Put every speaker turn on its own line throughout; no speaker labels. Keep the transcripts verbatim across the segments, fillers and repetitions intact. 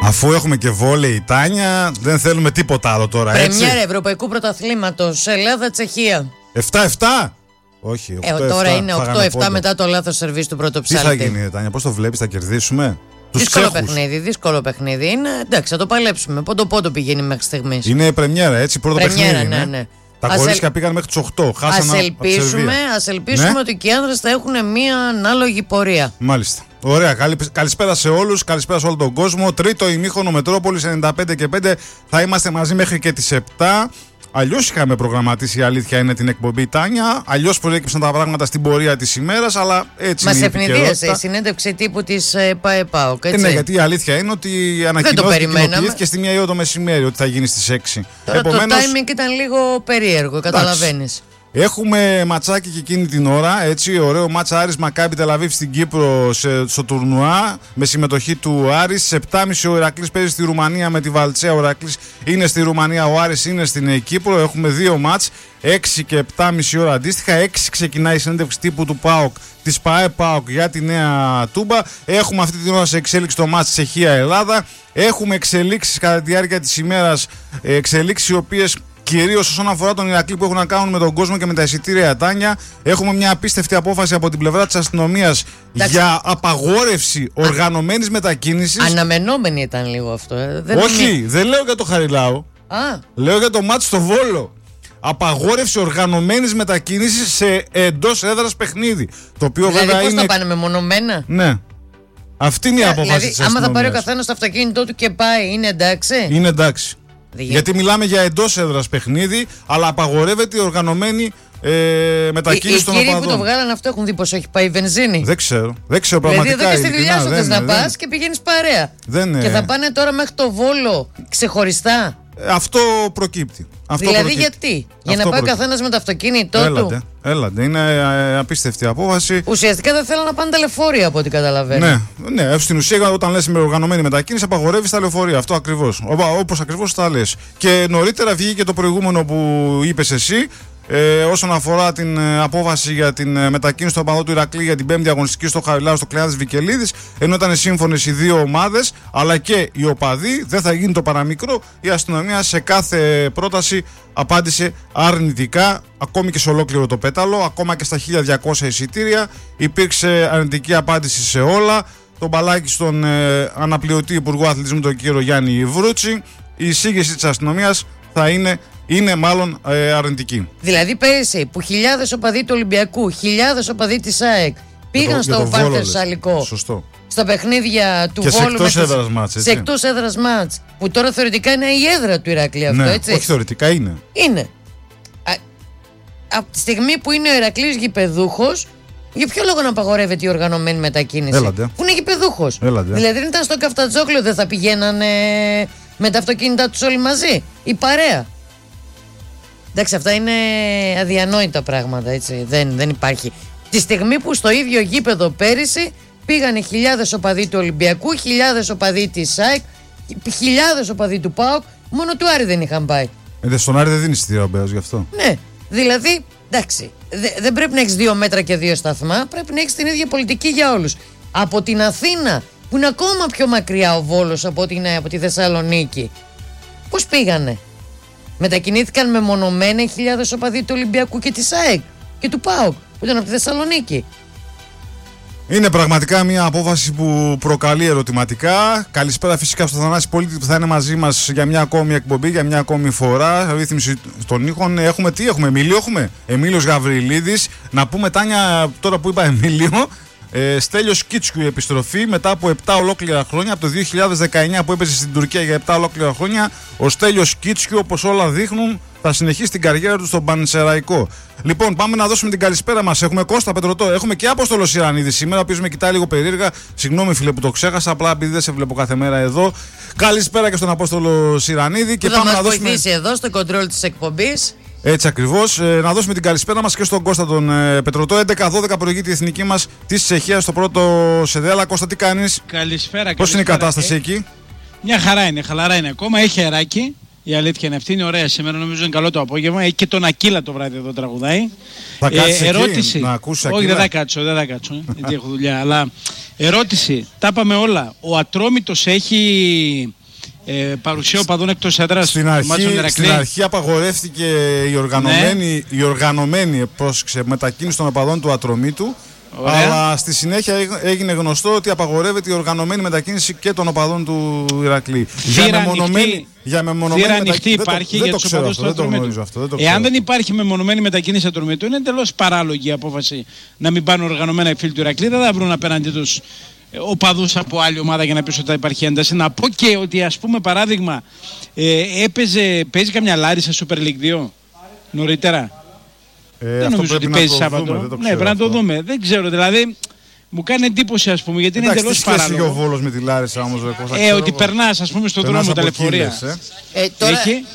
Αφού έχουμε και βόλεϊ, Τάνια, δεν θέλουμε τίποτα άλλο τώρα, έτσι.
Πρεμιέρα Ευρωπαϊκού Πρωταθλήματος, Ελλάδα-Τσεχία.
επτά επτά. Όχι, οκτώ επτά.
Ε, τώρα είναι οκτώ επτά μετά το λάθος σερβίς του πρώτου ψάλτη.
Τι θα γίνει, Τάνια, πώς το βλέπεις, θα κερδίσουμε? Τους
δύσκολο
ξέχους.
παιχνίδι, δύσκολο παιχνίδι. Είναι, εντάξει, θα το παλέψουμε. Πόντο πόντο πηγαίνει μέχρι στιγμής.
Είναι πρεμιέρα, έτσι, πρώτο
πρεμιέρα,
παιχνίδι.
ναι, ναι.
Τα
Ας
κορίτσια
ελ...
πήγαν μέχρι τους οκτώ. Χάσανε.
Ας ελπίσουμε, ας ελπίσουμε ναι? ότι και οι άνδρες θα έχουν μία ανάλογη πορεία.
Μάλιστα. Ωραία. Καλησπέρα σε όλους, καλησπέρα σε όλο τον κόσμο. Τρίτο ημίχρονο Μετρόπολης ενενήντα πέντε και πέντε. Θα είμαστε μαζί μέχρι και τις επτά. Αλλιώς είχαμε προγραμματίσει, η αλήθεια είναι, την εκπομπή, Τάνια. Αλλιώς προέκυψαν τα πράγματα στην πορεία της ημέρας, αλλά έτσι
μας
είναι.
Μας ευνηδίασε η συνέντευξη τύπου της ε, ΠΑΕΠΑΟΚ.
Ε, ναι, γιατί η αλήθεια είναι ότι ανακοινώθηκε και στη μία ώρα το μεσημέρι ότι θα γίνει στις έξι.
Τώρα επομένως, το timing ήταν λίγο περίεργο, καταλαβαίνεις.
Έχουμε ματσάκι και εκείνη την ώρα, έτσι, ωραίο μάτσα Άρης Μακάμπι Τελαβίβ στην Κύπρο σε, στο τουρνουά με συμμετοχή του Άρης. Σε επτά και μισή ο Ηρακλής παίζει στη Ρουμανία με τη Βαλτσέα. Ο Ηρακλής είναι στη Ρουμανία, ο Άρης είναι στην Κύπρο. Έχουμε δύο μάτς, έξι και επτά και μισή ώρα αντίστοιχα. έξι ξεκινάει η συνέντευξη τύπου του ΠΑΟΚ, της ΠΑΕ ΠΑΟΚ για τη Νέα Τούμπα. Έχουμε αυτή την ώρα σε εξέλιξη το μάτς Τσεχία-Ελλάδα. Έχουμε εξελίξεις κατά τη διάρκεια της ημέρας, εξελίξεις οι οποίες κυρίως όσον αφορά τον Ηρακλή που έχουν να κάνουν με τον κόσμο και με τα εισιτήρια, Τάνια. Έχουμε μια απίστευτη απόφαση από την πλευρά της αστυνομίας για απαγόρευση οργανωμένης μετακίνησης.
Αναμενόμενη ήταν λίγο αυτό. Ε. Δεν
Όχι,
είναι...
δεν λέω για το Χαριλάου.
Α.
Λέω για το μάτς στο Βόλο. Απαγόρευση οργανωμένης μετακίνησης σε εντός έδρας παιχνίδι. Το οποίο
δηλαδή
βέβαια
πώς
είναι...
θα πάνε μεμονωμένα?
Ναι. Αυτή είναι η απόφαση
δηλαδή,
της αστυνομίας.
Άμα θα πάρει ο καθένας το αυτοκίνητό του και πάει, είναι εντάξει?
Είναι εντάξει.
Δι...
Γιατί μιλάμε για εντός έδρας παιχνίδι, αλλά απαγορεύεται η οργανωμένη ε, μετακίνηση
οι,
των
οι
οπαδών.
Οι κύριοι που το βγάλαν αυτό έχουν δει πως έχει πάει η βενζίνη?
Δεν ξέρω. Δεν ξέρω πραγματικά.
Δηλαδή εδώ και στη δουλειά σου θες να
δεν,
πας και πηγαίνεις παρέα.
Δεν,
και θα πάνε τώρα μέχρι το Βόλο ξεχωριστά.
Αυτό προκύπτει. Αυτό
δηλαδή
προκύπτει.
γιατί?
Αυτό
για να πάει ο
προκύπτει.
καθένας με το αυτοκίνητό
έλατε,
του.
Έλατε. Είναι ε, απίστευτη απόφαση.
Ουσιαστικά δεν θέλουν να πάνε τα λεωφορεία από ό,τι καταλαβαίνω.
Ναι, ναι, στην ουσία όταν λες με οργανωμένη μετακίνηση απαγορεύει τα λεωφορεία. Αυτό ακριβώς. Όπως ακριβώς τα λες. Και νωρίτερα βγήκε το προηγούμενο που είπες εσύ. Ε, όσον αφορά την ε, απόφαση για την ε, μετακίνηση του οπαδού του Ηρακλή για την πέμπτη αγωνιστική στο Χαριλάου στο Κλεάνθης Βικελίδης, ενώ ήταν σύμφωνες οι δύο ομάδες αλλά και οι οπαδοί, δεν θα γίνει το παραμικρό. Η αστυνομία σε κάθε πρόταση απάντησε αρνητικά, ακόμη και σε ολόκληρο το πέταλο, ακόμα και στα χίλια διακόσια εισιτήρια υπήρξε αρνητική απάντηση σε όλα. Το μπαλάκι στον ε, αναπληρωτή Υπουργό Αθλητισμού, τον κύριο Γιάννη Βρούτσι. Η εισήγηση της αστυνομίας θα είναι Είναι μάλλον ε, αρνητική.
Δηλαδή πέρυσι που χιλιάδες οπαδοί του Ολυμπιακού, χιλιάδες οπαδοί της ΑΕΚ πήγαν το, στο Πάρτερ Σαλικό, στα παιχνίδια του
και
Βόλου
σε εκτός έδρας μάτς,
σε εκτός έδρας μάτς, που τώρα θεωρητικά είναι η έδρα του Ηρακλή αυτό,
ναι,
έτσι.
Όχι θεωρητικά είναι.
Είναι. Α, από τη στιγμή που είναι ο Ηρακλής γηπεδούχος, για ποιο λόγο να απαγορεύεται η οργανωμένη μετακίνηση?
Έλατε.
Που είναι γηπεδούχος.
Έλατε.
Δηλαδή δεν ήταν στο Καφτατζόκλιο, δεν θα πηγαίνανε με τα αυτοκίνητα τους όλοι μαζί, η παρέα. Εντάξει, αυτά είναι αδιανόητα πράγματα, έτσι. Δεν, δεν υπάρχει. Τη στιγμή που στο ίδιο γήπεδο πέρυσι πήγανε χιλιάδες οπαδοί του Ολυμπιακού, χιλιάδες οπαδοί της ΑΕΚ, χιλιάδες οπαδοί του ΠΑΟΚ, μόνο του Άρη δεν είχαν πάει.
Ε, στον Άρη δεν δίνει εισιτήριο ο γι' αυτό.
Ναι, δηλαδή, εντάξει, δε, δεν πρέπει να έχεις δύο μέτρα και δύο σταθμά, πρέπει να έχεις την ίδια πολιτική για όλους. Από την Αθήνα, που είναι ακόμα πιο μακριά ο Βόλος από, την, από τη Θεσσαλονίκη, πώς πήγανε? Μετακινήθηκαν μεμονωμένα οι χιλιάδες οπαδοί του Ολυμπιακού και της ΑΕΚ και του ΠΑΟΚ που ήταν από τη Θεσσαλονίκη.
Είναι πραγματικά μια απόφαση που προκαλεί ερωτηματικά. Καλησπέρα φυσικά στον Θανάση Πολίτη που θα είναι μαζί μας για μια ακόμη εκπομπή, για μια ακόμη φορά. Ρύθμιση των ήχων. Έχουμε τι έχουμε, Εμίλιο έχουμε. Εμίλιος Γαβριλίδης. Να πούμε, Τάνια, τώρα που είπα Εμίλιο, ε, Στέλιος Κίτσκιου η επιστροφή μετά από επτά ολόκληρα χρόνια, από το δύο χιλιάδες δεκαεννιά που έπαιζε στην Τουρκία για επτά ολόκληρα χρόνια. Ο Στέλιος Κίτσκιου, όπως όλα δείχνουν, θα συνεχίσει την καριέρα του στον Πανσεραϊκό. Λοιπόν, πάμε να δώσουμε την καλησπέρα μας. Έχουμε Κώστα Πετρωτό, έχουμε και Απόστολο Σιρανίδη σήμερα, ο οποίος με κοιτάει λίγο περίεργα. Συγγνώμη, φίλε, που το ξέχασα, απλά επειδή δεν σε βλέπω κάθε μέρα εδώ. Καλησπέρα και στον Απόστολο Σιρανίδη. Και
θα
πάμε
μας
να δώσουμε.
βοηθήσει εδώ στο κοντρόλ της εκπομπής.
Έτσι ακριβώς. Ε, να δώσουμε την καλησπέρα μας και στον Κώστα τον ε, Πετρωτό. έντεκα δώδεκα προηγείται η εθνική μας της Τσεχίας στο πρώτο σεδέλα. Κώστα, τι κάνεις?
Καλησπέρα.
Πώς είναι η κατάσταση ε, εκεί?
Μια χαρά είναι, χαλαρά είναι ακόμα. Έχει αεράκι. Η αλήθεια είναι αυτή, είναι ωραία σήμερα, νομίζω είναι καλό το απόγευμα. Έχει και τον Ακύλα το βράδυ εδώ τραγουδάει.
Θα κάτσεις
ε,
εκεί,
ερώτηση.
να ακούσεις
Όχι,
Ακύλα?
δεν θα κάτσω, δεν θα κάτσω, γιατί έχω δουλειά. Αλλά Ερώτηση, τα είπαμε όλα. Ο Ατρόμητος έχει ε, παρουσία οπαδών εκτός έδρας?
Στην αρχή, στην αρχή απαγορεύτηκε η οργανωμένη, ναι. η οργανωμένη πρόσεξε, μετακίνηση των οπαδών του Ατρομήτου. Ωραία. Αλλά στη συνέχεια έγινε γνωστό ότι απαγορεύεται η οργανωμένη μετακίνηση και των οπαδών του Ηρακλή.
Θύρα
για μεμονωμένη, για μεμονωμένη
ανοιχτή υπάρχει
δεν
για
το,
τους
δεν
οπαδούς του Ατρομήτου. Εάν δεν υπάρχει μεμονωμένη μετακίνηση Ατρομήτου, είναι εντελώς παράλογη η απόφαση να μην πάνε οργανωμένα οι φίλοι του Ηρακλή. Δεν θα βρουν απέναντι τους οπαδούς από άλλη ομάδα για να πεις ότι θα υπάρχει ένταση. Να πω και ότι, ας πούμε, παράδειγμα, ε, έπαιζε, παίζει καμιά Λάρισα Super League δύο νωρίτερα.
Ε,
δεν νομίζω ότι παίζει Σάββατο. Ναι, πρέπει να το δούμε. Δεν ξέρω, δηλαδή μου κάνει εντύπωση, ας πούμε, γιατί
εντάξει,
είναι εντελώς παράλογο.
Εντάξει, τι ο Βόλος με τη Λάρισα όμως, ρε Κώστα.
Ε, ότι περνάς, ας πούμε, στον δρόμο τα λεωφορεία.
Ε.
Ε, τώρα...
Έχει.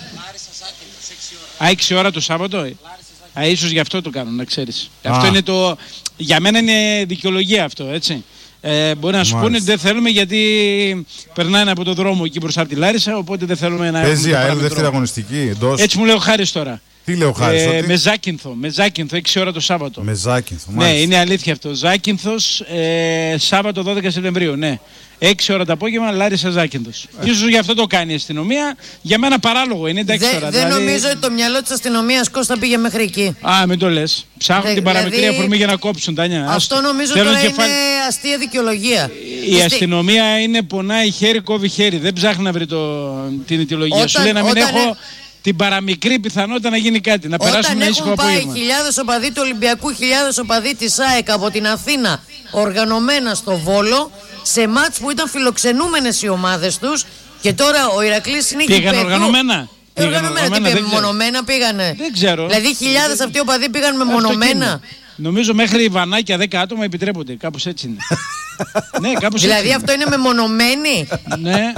Α, έξι ώρα το Σάββατο. Α, ίσως γι' αυτό το κάνουν, να ξέρεις. Α. Αυτό είναι το... Για μένα είναι δικαιολογία αυτό, έτσι. Ε, μπορεί να σου πούνε ότι δεν θέλουμε γιατί περνάνε από το δρόμο εκεί μπροστά από τη Λάρισα, οπότε δεν θέλουμε να...
Παίζει ΑΕΛ δεύτερη αγωνιστική εντός.
Έτσι μου λέει ο Χάρης τώρα.
Τι λέω Χάρης,
ε,
ότι...
Με Ζάκυνθο, με Ζάκυνθο, έξι ώρα το Σάββατο.
Με Ζάκυνθο,
μάλιστα. Ναι, είναι αλήθεια αυτό. Ζάκυνθος, ε, Σάββατο δώδεκα Σεπτεμβρίου, ναι. έξι ώρα το απόγευμα, Λάρισα Ζάκυνθος. Ε. Ίσως γι' αυτό το κάνει η αστυνομία. Για μένα παράλογο είναι, εντάξει
Δε,
τώρα.
Δεν
δηλαδή...
νομίζω ότι το μυαλό της αστυνομίας Κώστα πήγε μέχρι εκεί.
Α, μην το λες. Ψάχνουν Δε, την παραμικρή δηλαδή... αφορμή για να κόψουν, Τάνια.
Αυτό νομίζω τώρα κεφάλι... είναι αστεία δικαιολογία.
Η Είστε... αστυνομία είναι πονάει χέρι, κόβει χέρι. Δεν ψάχνει να βρει το... την αιτιολογία. Όταν, σου λέει να μην όταν... έχω την παραμικρή πιθανότητα να γίνει κάτι. Να
όταν
περάσουν ένα ήσυχο απόγευμα.
Όταν έχουν πάει χιλιάδες οπαδοί του Ολυμπιακού, χιλιάδες οπαδοί της ΑΕΚ από την Αθήνα οργανωμένα στο Βόλο, σε μάτς που ήταν φιλοξενούμενες οι ομάδες τους, και τώρα ο Ηρακλής είναι
πήγαν οργανωμένα.
Ε, οργανωμένα, τι πήγαν, μεμονωμένα πήγανε.
Δεν ξέρω.
Δηλαδή χιλιάδες αυτοί οι οπαδοί πήγαν μεμονωμένα.
Νομίζω μέχρι βανάκια δέκα άτομα επιτρέπονται. Κάπως έτσι είναι. Ναι, κάπως
δηλαδή
έτσι
αυτό είναι μεμονωμένοι.
Ναι.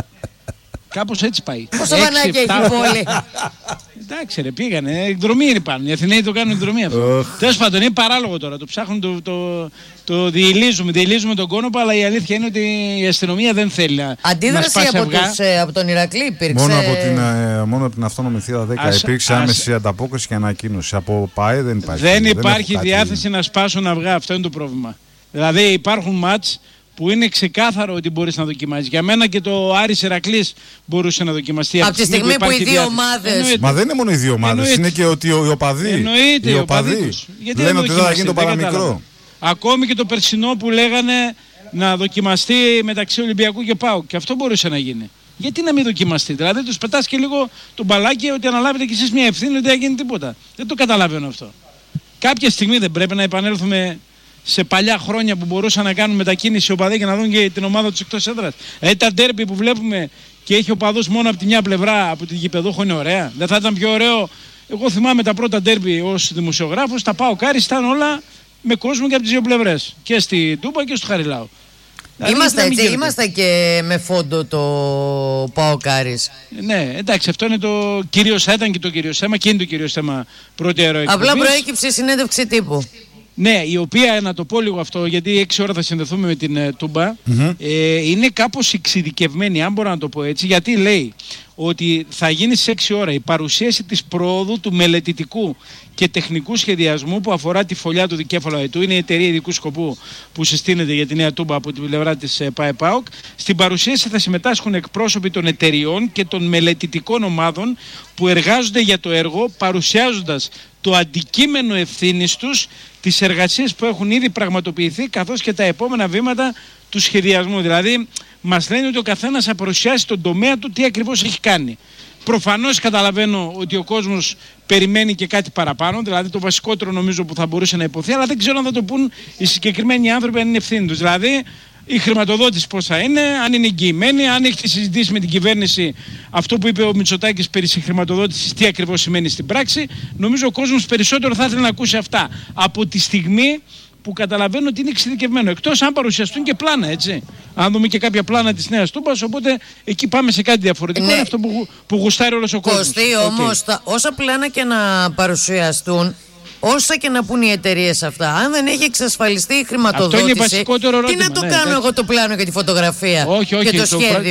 Κάπως έτσι πάει.
Πόσο βανάκια έχει η πόλη.
Εντάξει, ρε, πήγανε. Εκδρομή είναι πάνω. Οι Αθηναίοι το κάνουν εκδρομή αυτό. Τέλος πάντων, είναι παράλογο τώρα. Το ψάχνουν, το, το, το διελίζουμε. Διελίζουμε τον κόνοπο, αλλά η αλήθεια είναι ότι η αστυνομία δεν θέλει να.
Αντίδραση
να
από, τους, ε, από τον Ηρακλή υπήρξε.
Μόνο από την, ε, μόνο από την αυτόνομη θύρα δέκα ας, υπήρξε ας, άμεση ανταπόκριση και ανακοίνωση. Από ΠΑΕ δεν υπάρχει.
Δεν υπάρχει δεν διάθεση να σπάσουν αυγά. Αυτό είναι το πρόβλημα. Δηλαδή υπάρχουν μάτς που είναι ξεκάθαρο ότι μπορείς να δοκιμάσεις. Για μένα και το Άρης Ηρακλής μπορούσε να δοκιμαστεί.
Από τη στιγμή που, που οι δύο ομάδες.
Μα δεν είναι μόνο οι δύο ομάδες, είναι και ότι οι οπαδοί.
Εννοείται, οι οπαδοί τους.
Γιατί λένε ότι δεν θα γίνει το παραμικρό.
Ακόμη και το περσινό που λέγανε να δοκιμαστεί μεταξύ Ολυμπιακού και ΠΑΟΚ. Και αυτό μπορούσε να γίνει. Γιατί να μην δοκιμαστεί? Δηλαδή τους πετάς και λίγο τον μπαλάκι ότι αναλάβετε κι εσείς μια ευθύνη ότι δεν γίνει τίποτα. Δεν το καταλαβαίνω αυτό. Κάποια στιγμή δεν πρέπει να επανέλθουμε σε παλιά χρόνια που μπορούσαν να κάνουν μετακίνηση οπαδοί και να δουν και την ομάδα τους εκτός έδρας? Δηλαδή τα ντέρμπι που βλέπουμε και έχει οπαδούς μόνο από τη μια πλευρά, από την γηπεδούχο, είναι ωραία. Δεν θα ήταν πιο ωραίο? Εγώ θυμάμαι τα πρώτα ντέρμπι ως δημοσιογράφος, τα ΠΑΟΚ Άρης ήταν όλα με κόσμο και από τις δύο πλευρές. Και στη Τούμπα και στο Χαριλάου.
Είμαστε έτσι, είμαστε και με φόντο το ΠΑΟΚ Άρης.
Ναι, εντάξει, αυτό είναι το κυρίως, θα ήταν και το κυρίως θέμα και είναι το κυρίως θέμα πρώτη αεροεκπομπής.
Απλά προέκυψε η συνέντευξη τύπου.
Ναι, η οποία, να το πω λίγο αυτό, γιατί έξι ώρα θα συνδεθούμε με την uh, Τούμπα, mm-hmm. ε, είναι κάπως εξειδικευμένη, αν μπορώ να το πω έτσι, γιατί λέει ότι θα γίνει σε έξι ώρα η παρουσίαση της προόδου του μελετητικού και τεχνικού σχεδιασμού που αφορά τη φωλιά του δικέφαλου αετού. Είναι η εταιρεία ειδικού σκοπού που συστήνεται για τη Νέα Τούμπα από την πλευρά της ΠΑΕΠΑΟΚ. Στην παρουσίαση θα συμμετάσχουν εκπρόσωποι των εταιριών και των μελετητικών ομάδων που εργάζονται για το έργο, παρουσιάζοντας το αντικείμενο ευθύνης τους, τις εργασίες που έχουν ήδη πραγματοποιηθεί, καθώς και τα επόμενα βήματα του σχεδιασμού. Δηλαδή, μας λένε ότι ο καθένας θα παρουσιάσει τον τομέα του τι ακριβώς έχει κάνει. Προφανώς καταλαβαίνω ότι ο κόσμος περιμένει και κάτι παραπάνω, δηλαδή το βασικότερο νομίζω που θα μπορούσε να υποθεί, αλλά δεν ξέρω αν θα το πούν οι συγκεκριμένοι άνθρωποι αν είναι ευθύνη τους. Δηλαδή, η χρηματοδότηση πώς θα είναι, αν είναι εγγυημένη, αν έχετε συζητήσει με την κυβέρνηση αυτό που είπε ο Μητσοτάκης περί συγχρηματοδότησης, τι ακριβώς σημαίνει στην πράξη. Νομίζω ο κόσμος περισσότερο θα ήθελε να ακούσει αυτά από τη στιγμή που καταλαβαίνω ότι είναι εξειδικευμένο. Εκτός αν παρουσιαστούν και πλάνα, έτσι. Αν δούμε και κάποια πλάνα της Νέας Τούμπας, οπότε εκεί πάμε σε κάτι διαφορετικό. Ναι. Είναι αυτό που, που γουστάρει όλος ο κόσμος.
Κωστή, όμως, okay. όσα πλάνα και να παρουσιαστούν, όσα και να πούν οι εταιρείες αυτά, αν δεν έχει εξασφαλιστεί η χρηματοδότηση,
αυτό είναι βασικότερο ερώτημα,
τι να το
ναι,
κάνω
εντάξει.
εγώ το πλάνο και τη φωτογραφία
όχι, όχι,
και το, το σχέδιο.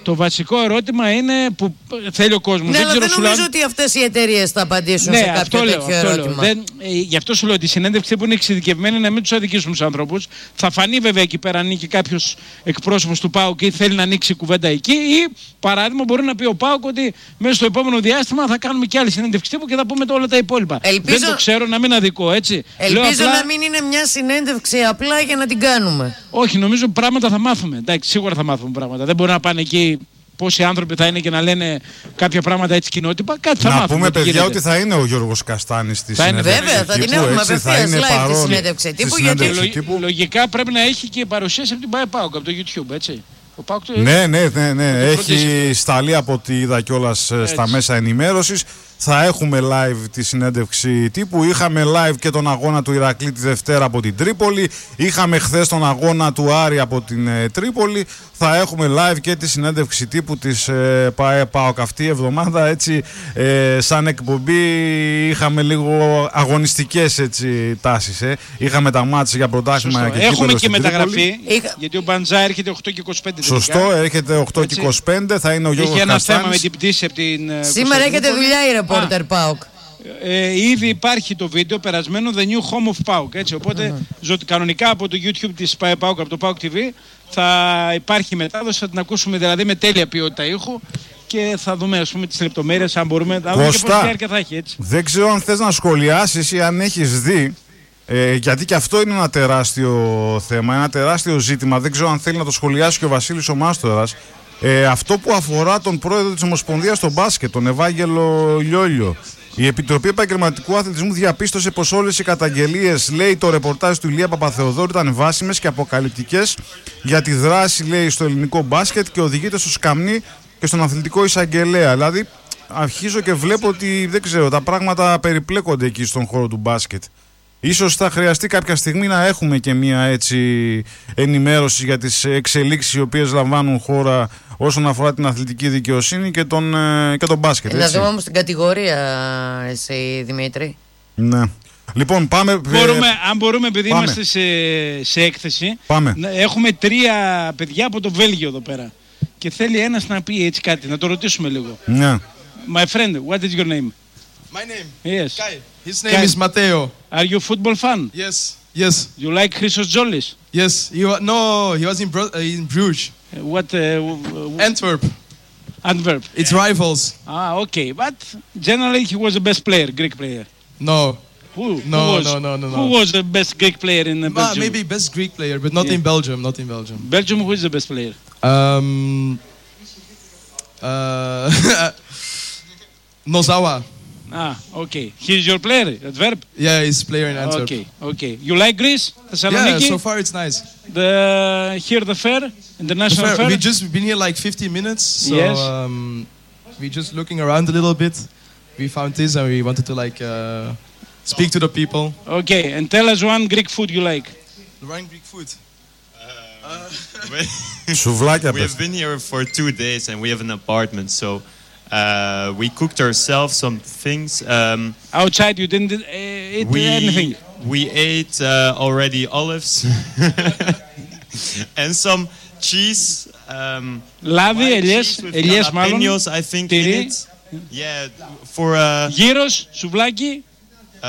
Το βασικό ερώτημα είναι που θέλει ο κόσμος.
Ναι,
δεν
αλλά δεν νομίζω
λέω...
ότι αυτές οι εταιρείες θα απαντήσουν
ναι,
σε κάποιο
αυτό
τέτοιο
λέω, αυτό
ερώτημα.
λέω. Δεν, ε, γι' αυτό σου λέω ότι η συνέντευξη που είναι εξειδικευμένη να μην τους αδικήσουν τους ανθρώπους. Θα φανεί βέβαια εκεί πέρα αν ανήκει κάποιος εκπρόσωπος του ΠΑΟΚ και θέλει να ανοίξει κουβέντα εκεί. Ή παράδειγμα μπορεί να πει ο ΠΑΟΚ ότι μέσα στο επόμενο διάστημα θα κάνουμε και άλλη συνέντευξη τύπου και θα πούμε όλα τα υπόλοιπα.
Ελπίζω...
Δεν το ξέρω, να μην αδικώ, έτσι.
Ελπίζω
απλά...
να μην είναι μια συνέντευξη απλά για να την κάνουμε.
Όχι, νομίζω πράγματα θα μάθουμε. Εντάξει, σίγουρα θα μάθουμε πράγματα. Δεν μπορεί να πάνε εκεί πόσοι άνθρωποι θα είναι και να λένε κάποια πράγματα έτσι κοινότυπα. Κάτι θα
να
μάθουμε.
πούμε, παιδιά,
γίνεται.
ότι θα είναι ο Γιώργος Καστάνης στη
θα είναι,
συνέντευξη.
Βέβαια, θα την έχουμε απευθείας live τη συνέντευξη τύπου. Γιατί
τύπου.
Λογικά πρέπει να έχει και παρουσίαση από την ΠΑΟΚ, από το YouTube, έτσι. Ο ΠΑΟΚ το
ναι, ναι, ναι, ναι.
το
έχει σταλεί από ό,τι είδα κιόλας στα μέσα ενημέρωσης. Θα έχουμε live τη συνέντευξη τύπου. Είχαμε live και τον αγώνα του Ηρακλή τη Δευτέρα από την Τρίπολη. Είχαμε χθες τον αγώνα του Άρη από την ε, Τρίπολη. Θα έχουμε live και τη συνέντευξη τύπου της ε, ΠΑΟΚ αυτή η εβδομάδα. Έτσι, ε, σαν εκπομπή είχαμε λίγο αγωνιστικές έτσι, τάσεις. Ε. Είχαμε τα μάτς για πρωτάθλημα και
έχουμε και μεταγραφή.
Είχα...
Γιατί ο Μπαντζά έρχεται οκτώ και είκοσι πέντε.
Σωστό, τελικά. Έρχεται οκτώ και είκοσι πέντε. Θα είναι ο Γιώργος Καστάνης.
Είχε ένα θέμα με την πτήση από την.
Σήμερα έχετε δουλειά η ρεπόρτερ ΠΑΟΚ.
Ε, ήδη υπάρχει το βίντεο περασμένο The New Home of PAOK, έτσι, οπότε mm-hmm. κανονικά από το YouTube της PAOK, από το PAOK τι βι θα υπάρχει μετάδοση, θα την ακούσουμε δηλαδή με τέλεια ποιότητα ήχου και θα δούμε ας πούμε τις λεπτομέρειες αν μπορούμε να δούμε και πόση διάρκεια θα έχει, έτσι.
Δεν ξέρω αν θες να σχολιάσεις ή αν έχεις δει, ε, γιατί και αυτό είναι ένα τεράστιο θέμα, ένα τεράστιο ζήτημα, δεν ξέρω αν θέλει να το σχολιάσει και ο Βασίλης ο Μάστορας. Ε, αυτό που αφορά τον πρόεδρο της Ομοσπονδίας στο μπάσκετ, τον Ευάγγελο Λιόλιο. Η Επιτροπή Επαγγελματικού Αθλητισμού διαπίστωσε πως όλες οι καταγγελίες, λέει το ρεπορτάζ του Ηλία Παπαθεοδόρου, ήταν βάσιμες και αποκαλυπτικές για τη δράση, λέει, στο ελληνικό μπάσκετ και οδηγείται στο σκαμνί και στον αθλητικό εισαγγελέα. Δηλαδή, αρχίζω και βλέπω ότι, δεν ξέρω, τα πράγματα περιπλέκονται εκεί στον χώρο του μπάσκετ. Ίσως θα χρειαστεί κάποια στιγμή να έχουμε και μια έτσι ενημέρωση για τις εξελίξεις οι οποίες λαμβάνουν χώρα όσον αφορά την αθλητική δικαιοσύνη και τον, και τον μπάσκετ.
Να δούμε όμως την κατηγορία εσύ, Δημήτρη.
Ναι. Λοιπόν, πάμε.
Μπορούμε, αν μπορούμε, επειδή
πάμε.
είμαστε σε, σε έκθεση,
πάμε.
Έχουμε τρία παιδιά από το Βέλγιο εδώ πέρα. Και θέλει ένας να πει έτσι κάτι, να το ρωτήσουμε λίγο.
Ναι.
My friend, what is your name?
My name?
Yes.
Kai. His name Kai. is Matteo.
Are you football fan?
Yes. Yes.
You like Christos Jolis?
Yes. He wa- no, he was in, Bru- uh, in Bruges.
Uh, what? Uh, w-
Antwerp.
Antwerp.
It's yeah. rivals.
Ah, okay. But generally he was the best player, Greek player.
No.
Who?
No,
who was,
no, no, no, no.
Who was the best Greek player in uh, Belgium?
Maybe best Greek player, but not yeah. in Belgium. Not in Belgium.
Belgium, who is the best player?
Um. Uh. Nozawa.
Ah, okay. He's your player at Verb?
Yeah, he's player in Antwerp.
Okay, okay. You like Greece?
Yeah, so far it's nice.
The here the fair, international
the fair,
fair.
We just been here like fifty minutes, so
yes.
um, we just looking around a little bit. We found this and we wanted to like uh, speak to the people.
Okay, and tell us one Greek food you like.
The one Greek food.
Uh,
we have been here for two days and we have an apartment, so. Uh, we cooked ourselves some things. Um,
Outside, you didn't uh, eat
we,
anything?
We ate uh, already olives and some cheese. Um,
Λάδι, ελιές, ελιές μάλλον.
I think in it. Yeah, for uh,
gyros, σουβλάκι.
Uh,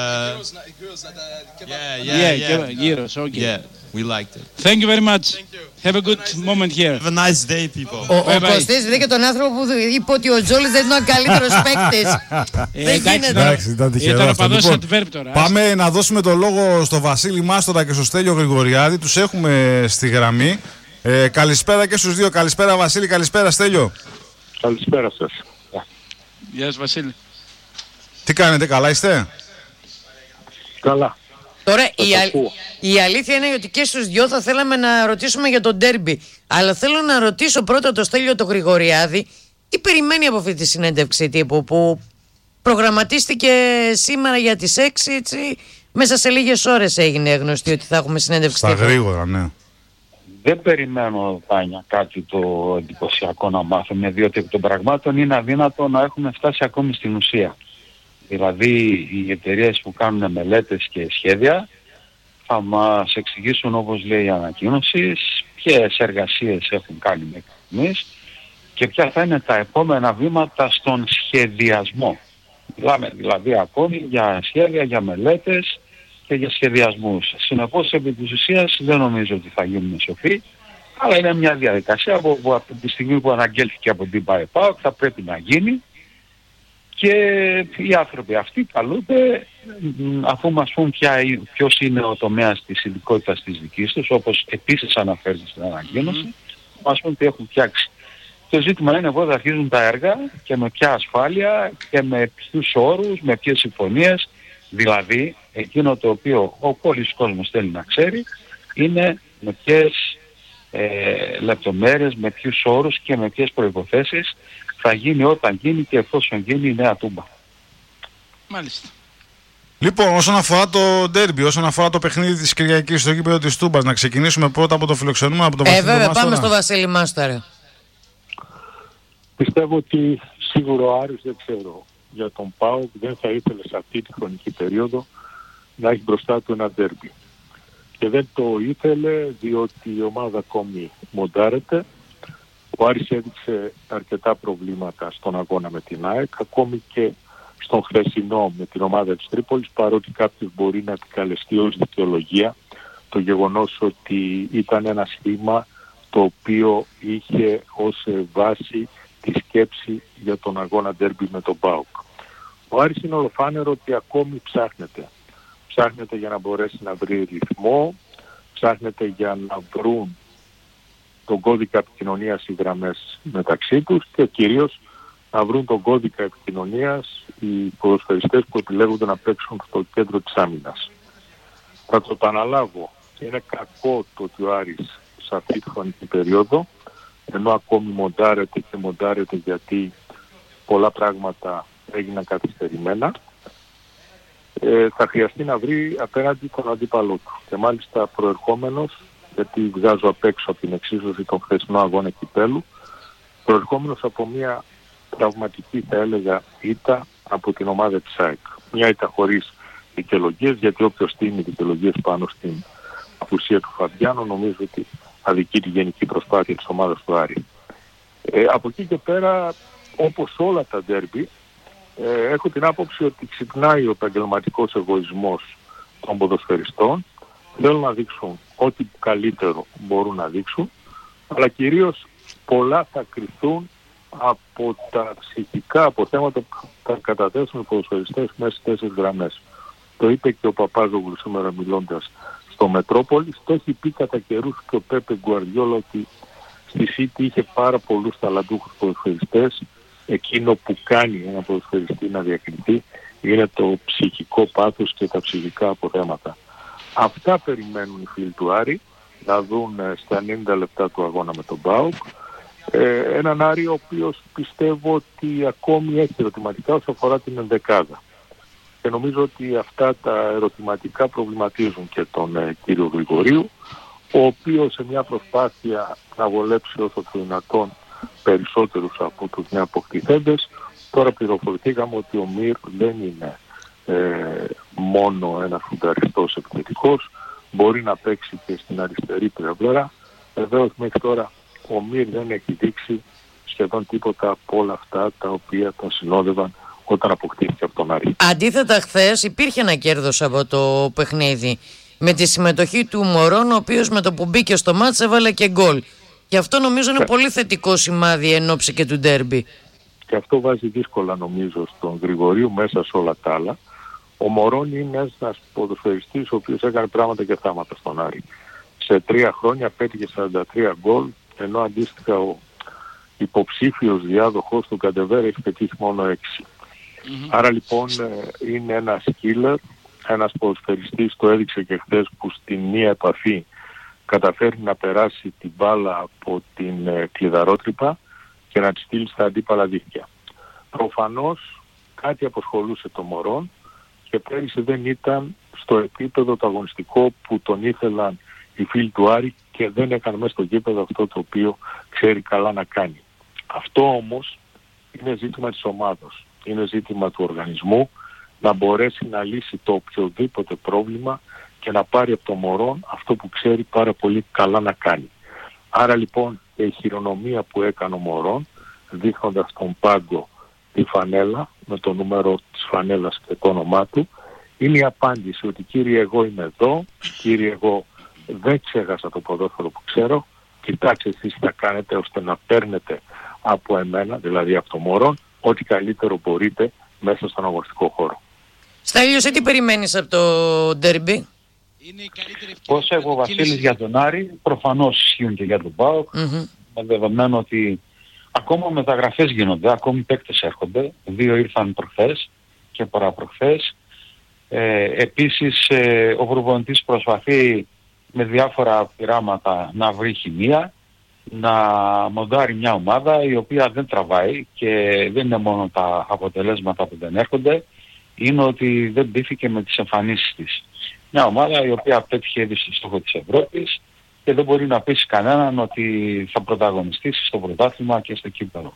yeah, yeah,
yeah, yeah. Gyros, okay.
Yeah, we liked it.
Thank you very much.
Thank you.
Have a good
Have
moment here.
Have a nice day, people.
Ο, ο Κωστής βρήκε τον άνθρωπο που είπε ότι ο Τζόλης δεν ήταν ο καλύτερος παίκτης. Δεν γίνεται.
Εντάξει, ήταν τυχερό αυτό.
Λοιπόν,
πάμε να δώσουμε το λόγο στο Βασίλη Μάστορα και στο Στέλιο Γρηγοριάδη. Τους έχουμε στη γραμμή. Ε, καλησπέρα και στους δύο. Καλησπέρα Βασίλη, καλησπέρα Στέλιο.
Καλησπέρα σας.
Γεια σας Βασίλη.
Τι κάνετε, καλά είστε?
Καλά.
Τώρα η, α... η αλήθεια είναι ότι και στους δυο θα θέλαμε να ρωτήσουμε για το ντέρμπι. Αλλά θέλω να ρωτήσω πρώτα το Στέλιο το Γρηγοριάδη τι περιμένει από αυτή τη συνέντευξη τύπου που προγραμματίστηκε σήμερα για τις έξι, έτσι, μέσα σε λίγες ώρες έγινε γνωστή ότι θα έχουμε συνέντευξη
Στα
τύπου.
γρήγορα, ναι.
Δεν περιμένω, Τάνια, κάτι το εντυπωσιακό να μάθουμε, διότι εκ των πραγμάτων είναι αδύνατο να έχουμε φτάσει ακόμη στην ουσία. Δηλαδή οι εταιρείες που κάνουν μελέτες και σχέδια θα μας εξηγήσουν, όπως λέει η ανακοίνωση, ποιες εργασίες έχουν κάνει μέχρι στιγμής και ποια θα είναι τα επόμενα βήματα στον σχεδιασμό. Μιλάμε δηλαδή ακόμη για σχέδια, για μελέτες και για σχεδιασμούς. Συνεπώς, επί της ουσίας δεν νομίζω ότι θα γίνουμε σοφοί, αλλά είναι μια διαδικασία που, που από τη στιγμή που αναγγέλθηκε από την ΠΑΕΠΑΟΚ θα πρέπει να γίνει, και οι άνθρωποι αυτοί καλούνται, αφού μας πούν ποια, ποιος είναι ο τομέας της ειδικότητας της δικής τους, όπως επίσης αναφέρεται στην ανακοίνωση, mm-hmm. μας πούν τι έχουν φτιάξει. Το ζήτημα είναι πότε θα αρχίζουν τα έργα και με ποια ασφάλεια και με ποιους όρους, με ποιες συμφωνίες. Δηλαδή, εκείνο το οποίο ο πόλης κόσμος θέλει να ξέρει είναι με ποιες ε, λεπτομέρειες, με ποιους όρους και με ποιες προϋποθέσεις θα γίνει όταν γίνει και εφόσον γίνει η νέα Τούμπα.
Μάλιστα.
Λοιπόν, όσον αφορά το ντέρμπι, όσον αφορά το παιχνίδι της Κυριακής στο γήπεδο της Τούμπας, να ξεκινήσουμε πρώτα από το φιλοξενούμενο, από το Βασίλη
Μάστορα. Ε, βέβαια,
Μάστορα.
πάμε στο Βασίλη Μάστορα.
Πιστεύω ότι σίγουρο ο Άρης, δεν ξέρω, για τον ΠΑΟΚ δεν θα ήθελε σε αυτή τη χρονική περίοδο να έχει μπροστά του ένα ντέρμπι. Και δεν το ήθελε διότι η ομάδα ακόμη μοντάρεται. Ο Άρης έδειξε αρκετά προβλήματα στον αγώνα με την ΑΕΚ, ακόμη και στον χθεσινό με την ομάδα της Τρίπολης, παρότι κάποιος μπορεί να επικαλεστεί ως δικαιολογία το γεγονός ότι ήταν ένα σχήμα το οποίο είχε ως βάση τη σκέψη για τον αγώνα ντέρμπι με τον ΠΑΟΚ. Ο Άρης είναι ολοφάνερο ότι ακόμη ψάχνεται. Ψάχνεται για να μπορέσει να βρει ρυθμό, ψάχνεται για να βρουν τον κώδικα επικοινωνίας οι γραμμές μεταξύ τους και κυρίως να βρουν τον κώδικα επικοινωνίας οι ποδοσφαιριστές που επιλέγονται να παίξουν στο κέντρο της άμυνας. Θα το επαναλάβω, είναι κακό το ότι ο Άρης σε αυτή τη χρονική περίοδο, ενώ ακόμη μοντάρεται και μοντάρεται γιατί πολλά πράγματα έγιναν καθυστερημένα, ε, θα χρειαστεί να βρει απέναντι τον αντίπαλό του. Και μάλιστα προερχόμενος, γιατί βγάζω απ' έξω από την εξίσωση των χθεσινών αγώνα κυπέλου, προερχόμενος από μια τραυματική, θα έλεγα, ήττα από την ομάδα της ΑΕΚ. Μια ήττα χωρίς δικαιολογίες, γιατί όποιος στείλει δικαιολογίες πάνω στην απουσία του Φαμπιάνο, νομίζω ότι αδικεί τη γενική προσπάθεια της ομάδας του Άρη. Ε, από εκεί και πέρα, όπως όλα τα ντέρμπι, ε, έχω την άποψη ότι ξυπνάει ο επαγγελματικός εγωισμός των ποδοσφαιριστών. Θέλουν να δείξουν ό,τι καλύτερο μπορούν να δείξουν, αλλά κυρίως πολλά θα κριθούν από τα ψυχικά αποθέματα που θα καταθέσουν οι ποδοσφαιριστές μέσα στις τέσσερις γραμμές. Το είπε και ο Παπάζογλου σήμερα μιλώντας στο Μετρόπολης, το έχει πει κατά καιρούς και ο Πέπε Γκουαρδιόλα ότι στη Σίτι είχε πάρα πολλούς ταλαντούχους ποδοσφαιριστές. Εκείνο που κάνει ένα ποδοσφαιριστή να διακριθεί είναι το ψυχικό πάθος και τα ψυχικά αποθέματα. Αυτά περιμένουν οι φίλοι του Άρη, να δουν στα ενενήντα λεπτά του αγώνα με τον ΠΑΟΚ. Ε, έναν Άρη ο οποίος πιστεύω ότι ακόμη έχει ερωτηματικά όσο αφορά την ενδεκάδα. Και νομίζω ότι αυτά τα ερωτηματικά προβληματίζουν και τον ε, κύριο Γρηγορίου, ο οποίος σε μια προσπάθεια να βολέψει όσο το δυνατόν περισσότερους από τους νεαποκτηθέντες, τώρα πληροφορηθήκαμε ότι ο Μυρ δεν είναι ε, μόνο ένας φουνταριστός επιθετικός, μπορεί να παίξει και στην αριστερή πλευρά. Βεβαίως μέχρι τώρα ο Μυρ δεν έχει δείξει σχεδόν τίποτα από όλα αυτά τα οποία τον συνόδευαν όταν αποκτήθηκε από τον Άρη.
Αντίθετα, χθες υπήρχε ένα κέρδος από το παιχνίδι με τη συμμετοχή του Μωρόν, ο οποίος με το που μπήκε στο μάτς έβαλε και γκολ. Και αυτό νομίζω είναι πολύ θετικό σημάδι εν ώψη και του ντέρμπι.
Και αυτό βάζει δύσκολα νομίζω στον Γρηγορίου μέσα σε όλα τα άλλα. Ο Μωρόν είναι ένας ποδοσφαιριστής ο οποίος έκανε πράγματα και θάματα στον Άρη. Σε τρία χρόνια πέτυχε σαράντα τρία γκολ, ενώ αντίστοιχα ο υποψήφιος διάδοχος του Καντεβέρα έχει πετύχει μόνο έξι. Mm-hmm. Άρα λοιπόν είναι ένας killer, ένας ποδοσφαιριστής, το έδειξε και χθες, που στην μία επαφή καταφέρει να περάσει την μπάλα από την ε, κλειδαρότρυπα και να τη στείλει στα αντίπαλα δίχτυα. Προφανώς κάτι αποσχολούσε το Μωρόν και πέρυσι δεν ήταν στο επίπεδο το αγωνιστικό που τον ήθελαν οι φίλοι του Άρη και δεν έκανε μέσα στο γήπεδο αυτό το οποίο ξέρει καλά να κάνει. Αυτό όμως είναι ζήτημα της ομάδας, είναι ζήτημα του οργανισμού να μπορέσει να λύσει το οποιοδήποτε πρόβλημα και να πάρει από το Μωρόν αυτό που ξέρει πάρα πολύ καλά να κάνει. Άρα λοιπόν η χειρονομία που έκανε ο Μωρόν δείχνοντας τον πάγκο τη φανέλα με το νούμερο της φανέλας και το όνομά του, είναι η απάντηση ότι κύριε εγώ είμαι εδώ, κύριε εγώ δεν ξέχασα το ποδόσφαιρο που ξέρω, κοιτάξτε εσείς τι θα κάνετε ώστε να παίρνετε από εμένα, δηλαδή από το Μωρόν, ό,τι καλύτερο μπορείτε μέσα στον αγωνιστικό χώρο.
Στέλιο, τι περιμένεις από το ντέρμπι?
Όσα έχω Βασίλης για τον Άρη, προφανώς ισχύουν και για τον ΠΑΟΚ, mm-hmm. με δεδομένο ότι ακόμα μεταγραφές γίνονται, ακόμη παίκτες έρχονται, δύο ήρθαν προχθές και παραπροχθές. Ε, επίσης ε, ο προπονητής προσπαθεί με διάφορα πειράματα να βρει χημεία, να μοντάρει μια ομάδα η οποία δεν τραβάει και δεν είναι μόνο τα αποτελέσματα που δεν έρχονται, είναι ότι δεν πείθηκε με τις εμφανίσεις της. Μια ομάδα η οποία πέτυχε ήδη στο στόχο της Ευρώπης και δεν μπορεί να πείσει κανέναν ότι θα πρωταγωνιστήσει στο πρωτάθλημα και στο κύπελλο.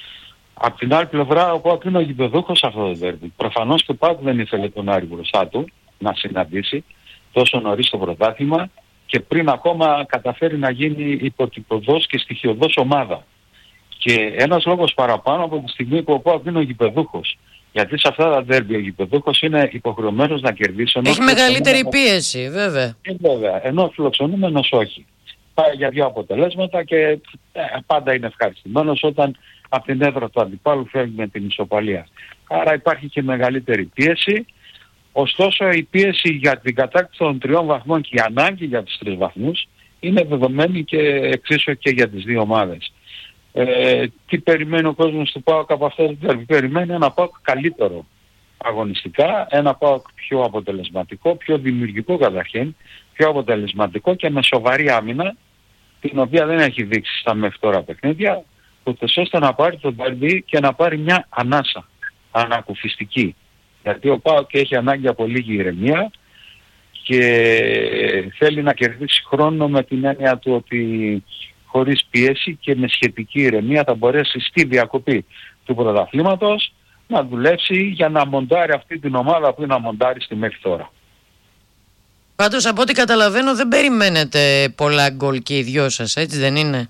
Απ' την άλλη πλευρά, ο ΠΑΟΚ είναι ο γηπεδούχος αυτό το ντέρμπι. Προφανώς και ο ΠΑΟΚ δεν ήθελε τον Άρη μπροστά του να συναντήσει τόσο νωρίς το πρωτάθλημα και πριν ακόμα καταφέρει να γίνει υποτυπωδός και στοιχειωδός ομάδα. Και ένας λόγος παραπάνω από τη στιγμή που ο ΠΑΟΚ είναι ο γηπεδούχος. Γιατί σε αυτά τα ντέρμπι ο γηπεδούχος είναι υποχρεωμένος να κερδίσει.
Έχει μεγαλύτερη πίεση, βέβαια.
Ε, βέβαια. Ενώ ο φιλοξενούμενος όχι. Πάει για δύο αποτελέσματα και ε, πάντα είναι ευχαριστημένος όταν από την έδρα του αντιπάλου φεύγει με την ισοπαλία. Άρα υπάρχει και μεγαλύτερη πίεση. Ωστόσο η πίεση για την κατάκτηση των τριών βαθμών και η ανάγκη για τους τρεις βαθμούς είναι δεδομένη και εξίσου και για τις δύο ομάδες. Ε, τι περιμένει ο κόσμος του ΠΑΟΚ από αυτό το τέρμι? Περιμένει ένα ΠΑΟΚ καλύτερο αγωνιστικά, ένα ΠΑΟΚ πιο αποτελεσματικό, πιο δημιουργικό καταρχήν, πιο αποτελεσματικό και με σοβαρή άμυνα, την οποία δεν έχει δείξει στα μέχρι τώρα παιχνίδια, ούτως ώστε να πάρει το τέρμι και να πάρει μια ανάσα ανακουφιστική. Γιατί ο ΠΑΟΚ έχει ανάγκη από λίγη ηρεμία και θέλει να κερδίσει χρόνο με την έννοια του ότι χωρίς πίεση και με σχετική ηρεμία θα μπορέσει στη διακοπή του πρωταθλήματος να δουλέψει για να μοντάρει αυτή την ομάδα που είναι να μοντάρει στη μέχρι τώρα.
Πάντως από ό,τι καταλαβαίνω δεν περιμένετε πολλά γκολ και οι δυο σας, έτσι δεν είναι?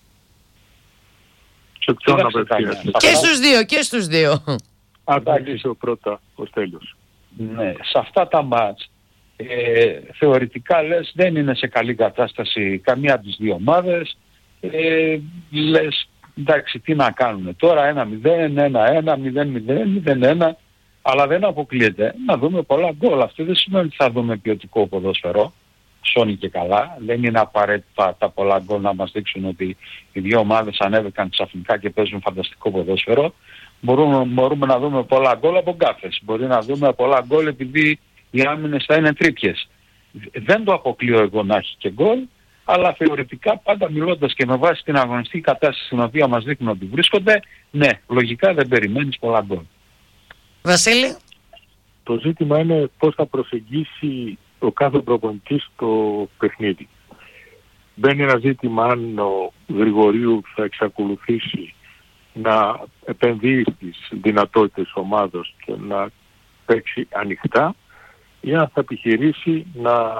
Σε ποιον να απευθύνεσαι?
Και στους δύο, και στους δύο.
Αντάξει πρώτα ο Στέλιος.
Ναι, σε αυτά τα μάτς ε, θεωρητικά λες δεν είναι σε καλή κατάσταση καμία από τις δύο ομάδες. Ε, λες εντάξει τι να κάνουμε τώρα, ένα μηδέν, ένα ένα, μηδέν μηδέν, μηδέν ένα, αλλά δεν αποκλείεται να δούμε πολλά γκολ. Αυτό δεν σημαίνει ότι θα δούμε ποιοτικό ποδόσφαιρο, σώνει και καλά. Δεν είναι απαραίτητα τα πολλά γκολ να μας δείξουν ότι οι δύο ομάδες ανέβηκαν ξαφνικά και παίζουν φανταστικό ποδόσφαιρο. Μπορούμε, μπορούμε να δούμε πολλά γκολ από γκάφες. Μπορεί να δούμε πολλά γκολ επειδή οι άμυνες θα είναι τρίπιες. Δεν το αποκλείω εγώ να έχει και γκολ, αλλά θεωρητικά πάντα μιλώντας και με βάση την αγωνιστική κατάσταση στην οποία μας δείχνουν ότι βρίσκονται, ναι, λογικά δεν περιμένεις πολλά γκολ.
Βασίλη.
Το ζήτημα είναι πώς θα προσεγγίσει ο κάθε προπονητής το παιχνίδι. Μπαίνει ένα ζήτημα αν ο Γρηγορίου θα εξακολουθήσει να επενδύει στις δυνατότητες της ομάδος και να παίξει ανοιχτά ή αν θα επιχειρήσει να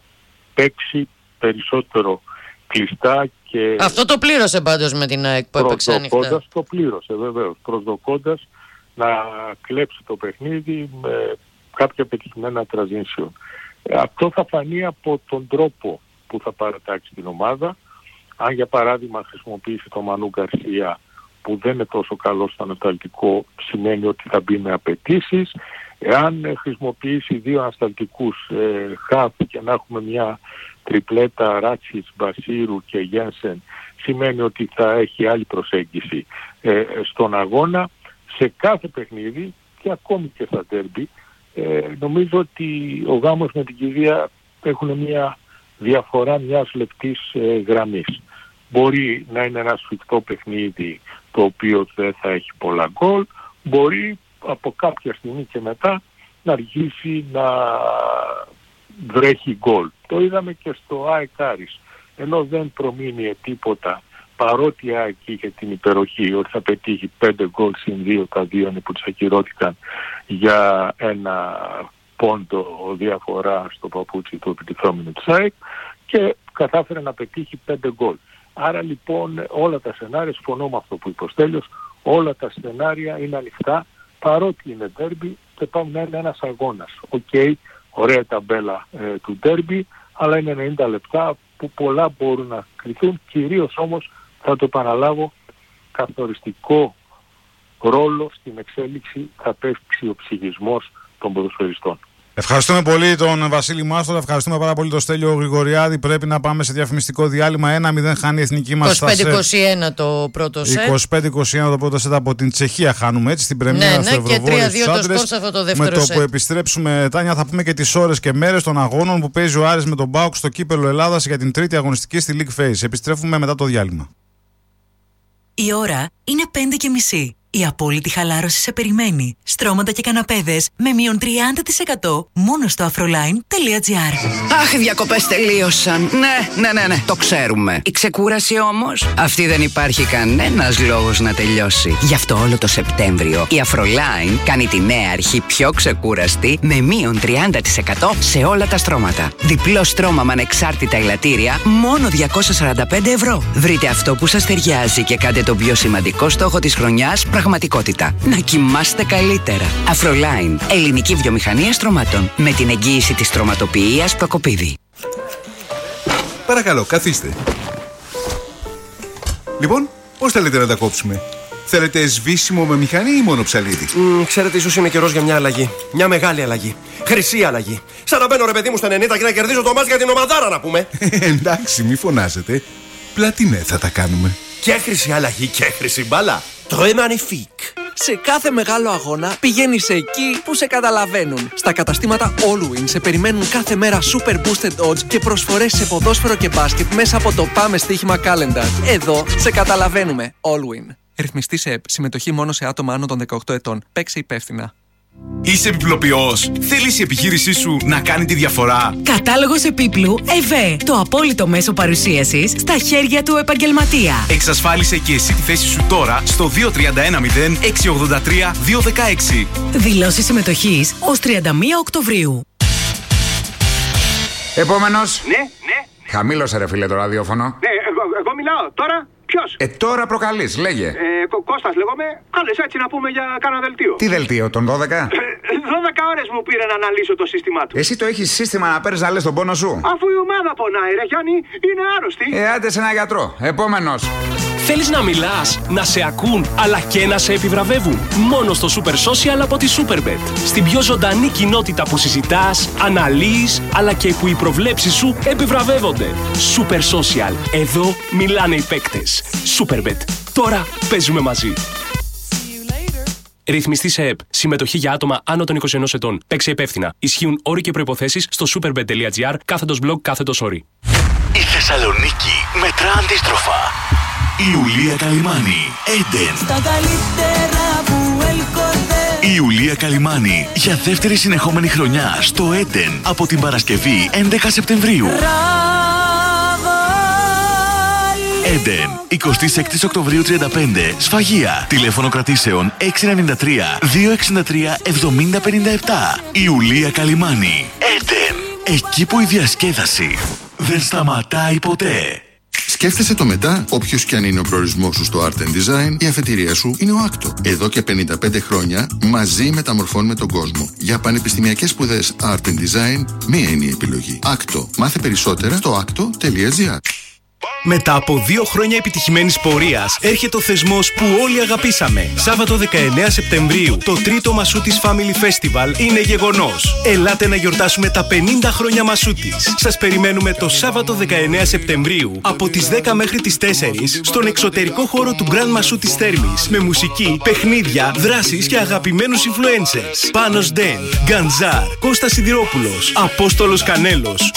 παίξει περισσότερο κλειστά και...
Αυτό το πλήρωσε πάντως με την ΑΕΚ που έπαιξε ανοιχτά.
Προσδοκώντας, το πλήρωσε βεβαίως, προσδοκώντας να κλέψει το παιχνίδι με κάποια πετυχημένα transition. Αυτό θα φανεί από τον τρόπο που θα παρατάξει την ομάδα. Αν για παράδειγμα χρησιμοποιήσει τον Μανού Γκαρσία που δεν είναι τόσο καλό στο ανασταλτικό, σημαίνει ότι θα μπει με απαιτήσεις. Εάν χρησιμοποιήσει δύο ανασταλτικούς ε, χαφ και να έχουμε μια τριπλέτα Ράτσιτς, Μπασίρου και Γένσεν, σημαίνει ότι θα έχει άλλη προσέγγιση ε, στον αγώνα. Σε κάθε παιχνίδι και ακόμη και στα ντέρμπι, ε, νομίζω ότι ο Γάμος με την κηδεία έχουν μια διαφορά μιας λεπτής ε, γραμμής. Μπορεί να είναι ένα σφιχτό παιχνίδι το οποίο δεν θα έχει πολλά γκολ, μπορεί από κάποια στιγμή και μετά να αρχίσει να βρέχει γκολ. Το είδαμε και στο ΑΕΚ Άρης, ενώ δεν προμείνει τίποτα, παρότι η ΑΕΚ είχε την υπεροχή ότι θα πετύχει πέντε γκολ συν δύο, τα δύο είναι που τους ακυρώθηκαν για ένα πόντο διαφορά στο παπούτσι του επιτιθόμενου της ΑΕΚ και κατάφερε να πετύχει πέντε γκολ. Άρα λοιπόν όλα τα σενάρια, συμφωνώ με αυτό που είπε ο Στέλιος, όλα τα σενάρια είναι ανοιχτά, παρότι είναι ντέρμπι και πάμε να είναι ένας αγώνας. Οκ, okay, ωραία ταμπέλα ε, του ντέρμπι, αλλά είναι ενενήντα λεπτά που πολλά μπορούν να κρυθούν, κυρίως όμως, θα το επαναλάβω, καθοριστικό ρόλο στην εξέλιξη θα παίξει ο ψυχισμός των ποδοσφαιριστών.
Ευχαριστούμε πολύ τον Βασίλη Μάστορα, ευχαριστούμε πάρα πολύ τον Στέλιο Γρηγοριάδη. Πρέπει να πάμε σε διαφημιστικό διάλειμμα. ένα μηδέν χάνει η εθνική μας.
είκοσι πέντε είκοσι ένα το πρώτο σετ.
είκοσι πέντε είκοσι ένα το πρώτο σετ από την Τσεχία χάνουμε έτσι στην πρεμιέρα
ναι,
στο
ναι,
Ευρωβόλιο.
Και τρία δύο το σκορ σε αυτό το δεύτερο
με το
σετ.
που επιστρέψουμε, Τάνια, θα πούμε και τις ώρες και μέρες των αγώνων που παίζει ο Άρης με τον ΠΑΟΚ στο Κύπελλο Ελλάδας για την τρίτη αγωνιστική στη League Phase. Επιστρέφουμε μετά το διάλειμμα.
Η ώρα είναι πέντε και μισή. Η απόλυτη χαλάρωση σε περιμένει. Στρώματα και καναπέδες με μείον τριάντα τοις εκατό μόνο στο αφροline τελεία τζι άρ.
Αχ, οι διακοπές τελείωσαν. Ναι, ναι, ναι, ναι, το ξέρουμε. Η ξεκούραση όμως, αυτή δεν υπάρχει κανένας λόγος να τελειώσει. Γι' αυτό όλο το Σεπτέμβριο η Afroline κάνει τη νέα αρχή πιο ξεκούραστη με μείον τριάντα τοις εκατό σε όλα τα στρώματα. Διπλό στρώμα με ανεξάρτητα ελαττήρια, μόνο διακόσια σαράντα πέντε ευρώ. Βρείτε αυτό που σας ταιριάζει και κάντε τον πιο σημαντικό στόχο της χρονιάς πραγματικότητα. Να κοιμάστε καλύτερα. Afroline, ελληνική βιομηχανία στρωμάτων. Με την εγγύηση της στρωματοποιίας Προκοπίδη.
Παρακαλώ, καθίστε. Λοιπόν, πώς θέλετε να τα κόψουμε? Θέλετε σβήσιμο με μηχανή ή μόνο ψαλίδι?
Mm, ξέρετε, ίσως είναι καιρός για μια αλλαγή. Μια μεγάλη αλλαγή. Χρυσή αλλαγή. Σαν να μπαίνω, ρε παιδί μου, στο ενενήντα και να κερδίζω το μάτς για την ομαδάρα, να πούμε.
Εντάξει, μη φωνάζετε. Πλατινέ θα τα κάνουμε.
Και χρυσή αλλαγή και χρυσή μπάλα. Très magnifique.
Σε κάθε μεγάλο αγώνα πηγαίνεις εκεί που σε καταλαβαίνουν. Στα καταστήματα Allwin σε περιμένουν κάθε μέρα super boosted odds και προσφορές σε ποδόσφαιρο και μπάσκετ μέσα από το Πάμε Στοίχημα Calendar. Εδώ σε καταλαβαίνουμε. Allwin. Ρυθμιστή σε ΕΠ. Συμμετοχή μόνο σε άτομα άνω των δεκαοκτώ ετών. Παίξε υπεύθυνα.
Είσαι επιπλοποιός. Θέλεις η επιχείρησή σου να κάνει τη διαφορά?
Κατάλογος επίπλου ΕΒΕ. Το απόλυτο μέσο παρουσίασης στα χέρια του επαγγελματία.
Εξασφάλισε και εσύ τη θέση σου τώρα στο δύο τρία ένα μηδέν έξι ογδόντα τρία δύο δεκαέξι.
Δηλώσεις συμμετοχής ως τριάντα μία Οκτωβρίου.
Επόμενος.
Ναι, ναι.
Χαμήλωσε ρε φίλε το ραδιόφωνο.
Ναι, εγώ, εγώ μιλάω τώρα. Ποιος?
Ε, τώρα προκαλείς, λέγε.
Ε, Κω- Κώστας λέγομαι. Κάλες έτσι να πούμε για κάνα δελτίο.
Τι δελτίο, τον δώδεκα?
δώδεκα ώρες μου πήρε να αναλύσω το σύστημά του.
Εσύ το έχεις σύστημα να παίρνεις να λες τον πόνο σου?
Αφού η ομάδα πονάει, ρε Γιάννη, είναι άρρωστη.
Ε, άντε σε ένα γιατρό. Επόμενος.
Θέλεις να μιλάς, να σε ακούν, αλλά και να σε επιβραβεύουν? Μόνο στο Super Social από τη Superbet. Στην πιο ζωντανή κοινότητα που συζητάς, αναλύεις, αλλά και που οι προβλέψεις σου επιβραβεύονται. Super Social. Εδώ μιλάνε οι παίκτες. Superbet. Τώρα παίζουμε μαζί. Ρυθμιστή σε ΕΠ. Συμμετοχή για άτομα άνω των είκοσι ενός ετών. Παίξε υπεύθυνα. Ισχύουν όροι και προϋποθέσεις στο superbet τελεία τζι άρ κάθετος blog κάθετος όροι.
Η Θεσσαλονίκη μετρά αντίστροφα. Ιουλία Καλυμάνη, Έντεν.
Στα καλύτερα που έλκονται.
Ιουλία Καλυμάνη για δεύτερη συνεχόμενη χρονιά στο Έντεν από την Παρασκευή έντεκα Σεπτεμβρίου. Έντεν, εικοστή έκτη Οκτωβρίου τριάντα πέντε, Σφαγεία. Τηλέφωνο κρατήσεων έξι εννιά τρία δύο έξι τρία εβδομήντα πενήντα επτά. Ιουλία Καλυμάνη, Έντεν, εκεί που η διασκέδαση δεν σταματάει ποτέ.
Σκέφτεσαι το μετά, όποιος και αν είναι ο προορισμός σου στο Art and Design, η αφετηρία σου είναι ο άκτο. Εδώ και πενήντα πέντε χρόνια μαζί μεταμορφώνουμε τον κόσμο. Για πανεπιστημιακές σπουδές Art and Design, μία είναι η επιλογή. άκτο. Μάθε περισσότερα στο άκτο τελεία τζι άρ.
Μετά από δύο χρόνια επιτυχημένης πορείας, έρχεται ο θεσμός που όλοι αγαπήσαμε. Σάββατο δεκαεννέα Σεπτεμβρίου, το τρίτο Μασούτης Family Festival είναι γεγονός. Ελάτε να γιορτάσουμε τα πενήντα χρόνια Μασούτης. Σας περιμένουμε το Σάββατο δεκαεννέα Σεπτεμβρίου, από τις δέκα μέχρι τις τέσσερις, στον εξωτερικό χώρο του Grand Μασούτης Θέρμης, με μουσική, παιχνίδια, δράσεις και αγαπημένους influencers. Πάνος Ντεν, Γκαντζάρ, Κώστας Σιδηρόπουλος, Απόστολος Κανέλος,